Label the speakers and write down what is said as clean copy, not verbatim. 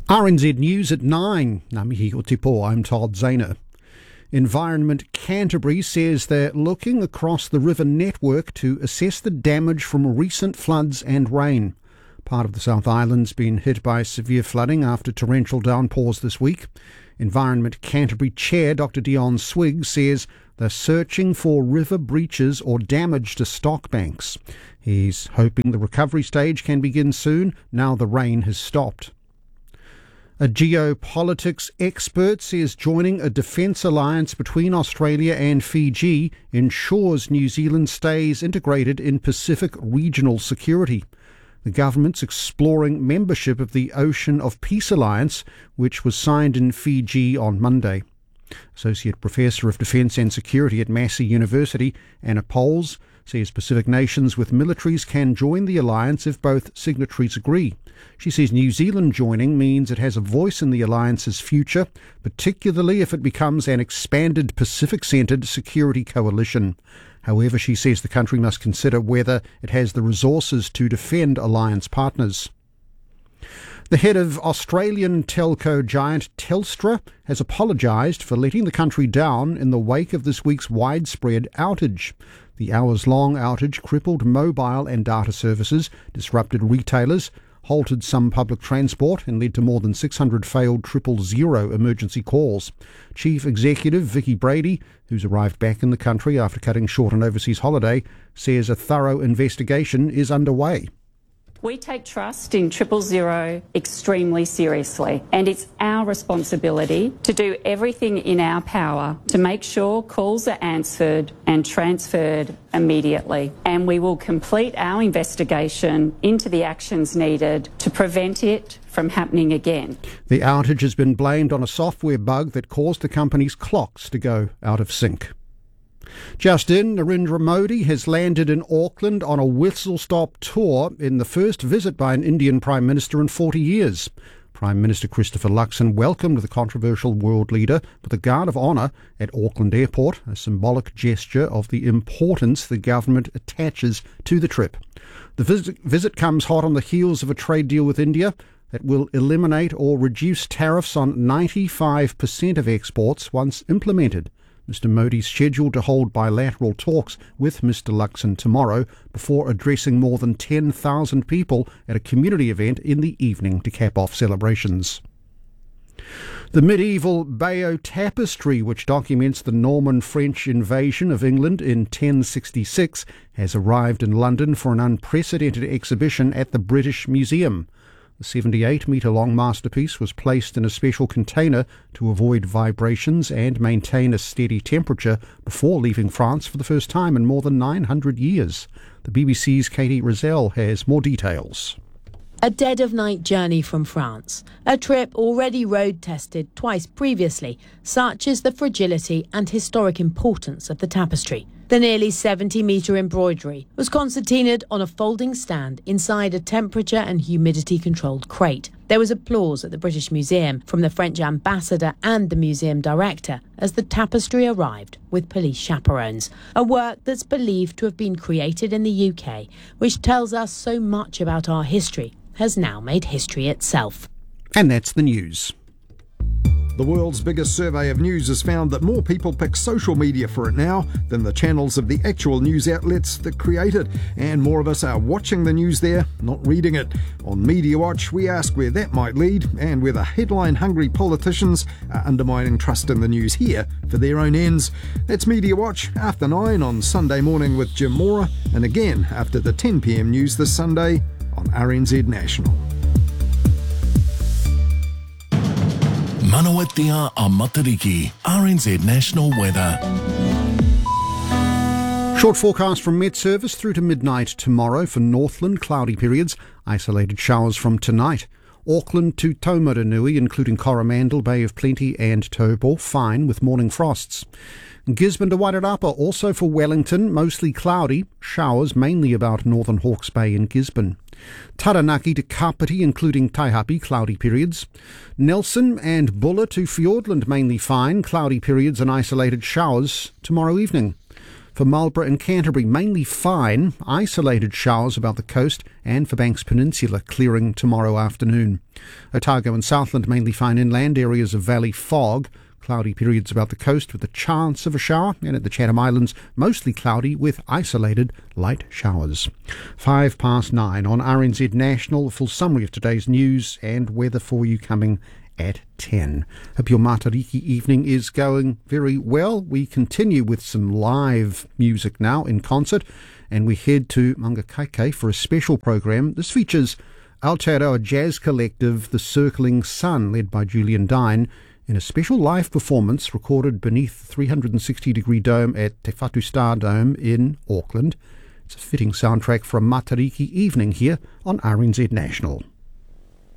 Speaker 1: RNZ News at 9. Ngā mihi o te pō, I'm Todd Zahner. Environment Canterbury says they're looking across the river network to assess the damage from recent floods and rain. Part of the South Island's been hit by severe flooding after torrential downpours this week. Environment Canterbury Chair Dr Dion Swig says they're searching for river breaches or damage to stock banks. He's hoping the recovery stage can begin soon, now the rain has stopped. A geopolitics expert says joining a defence alliance between Australia and Fiji ensures New Zealand stays integrated in Pacific regional security. The government's exploring membership of the Ocean of Peace Alliance, which was signed in Fiji on Monday. Associate Professor of Defence and Security at Massey University, Anna Poles, says Pacific nations with militaries can join the alliance if both signatories agree. She says New Zealand joining means it has a voice in the alliance's future, particularly if it becomes an expanded Pacific-centred security coalition. However, she says the country must consider whether it has the resources to defend alliance partners. The head of Australian telco giant Telstra has apologised for letting the country down in the wake of this week's widespread outage. The hours-long outage crippled mobile and data services, disrupted retailers, halted some public transport and led to more than 600 failed 000 emergency calls. Chief Executive Vicky Brady, who's arrived back in the country after cutting short an overseas holiday, says a thorough investigation is underway.
Speaker 2: We take trust in 000 extremely seriously, and it's our responsibility to do everything in our power to make sure calls are answered and transferred immediately. And we will complete our investigation into the actions needed to prevent it from happening again.
Speaker 1: The outage has been blamed on a software bug that caused the company's clocks to go out of sync. Just in, Narendra Modi has landed in Auckland on a whistle-stop tour in the first visit by an Indian Prime Minister in 40 years. Prime Minister Christopher Luxon welcomed the controversial world leader with a guard of honour at Auckland Airport, a symbolic gesture of the importance the government attaches to the trip. The visit comes hot on the heels of a trade deal with India that will eliminate or reduce tariffs on 95% of exports once implemented. Mr Modi's scheduled to hold bilateral talks with Mr Luxon tomorrow before addressing more than 10,000 people at a community event in the evening to cap off celebrations. The medieval Bayeux Tapestry, which documents the Norman-French invasion of England in 1066, has arrived in London for an unprecedented exhibition at the British Museum. The 78-metre-long masterpiece was placed in a special container to avoid vibrations and maintain a steady temperature before leaving France for the first time in more than 900 years. The BBC's Katie Rizal has more details.
Speaker 3: A dead-of-night journey from France, a trip already road-tested twice previously, such is the fragility and historic importance of the tapestry. The nearly 70-metre embroidery was concertinaed on a folding stand inside a temperature and humidity-controlled crate. There was applause at the British Museum from the French ambassador and the museum director as the tapestry arrived with police chaperones, a work that's believed to have been created in the UK, which tells us so much about our history, has now made history itself.
Speaker 1: And that's the news.
Speaker 4: The world's biggest survey of news has found that more people pick social media for it now than the channels of the actual news outlets that create it. And more of us are watching the news there, not reading it. On Media Watch, we ask where that might lead and whether headline-hungry politicians are undermining trust in the news here for their own ends. That's Media Watch, after 9 on Sunday morning with Jim Mora, and again after the 10 p.m. news this Sunday on RNZ National.
Speaker 5: Manawatia a Matariki, RNZ National Weather.
Speaker 1: Short forecast from Met Service through to midnight tomorrow for Northland, cloudy periods, isolated showers from tonight. Auckland to Taumarunui, including Coromandel, Bay of Plenty and Taupo, fine with morning frosts. Gisborne to Wairarapa, also for Wellington, mostly cloudy, showers mainly about northern Hawke's Bay and Gisborne. Taranaki to Kapiti, including Taihape, cloudy periods. Nelson and Bulla to Fiordland, mainly fine, cloudy periods and isolated showers tomorrow evening. For Marlborough and Canterbury, mainly fine, isolated showers about the coast, and for Banks Peninsula, clearing tomorrow afternoon. Otago and Southland, mainly fine inland, areas of valley fog, cloudy periods about the coast with a chance of a shower, and at the Chatham Islands, mostly cloudy with isolated light showers. 9:05 on RNZ National, a full summary of today's news and weather for you coming at 10. Hope your Matariki evening is going very well. We continue with some live music now in concert, and we head to Mangakaike for a special program. This features Aotearoa Jazz Collective, The Circling Sun, led by Julian Dine, in a special live performance recorded beneath the 360-degree dome at Te Whatu Star Dome in Auckland. It's a fitting soundtrack for a Matariki evening here on RNZ National.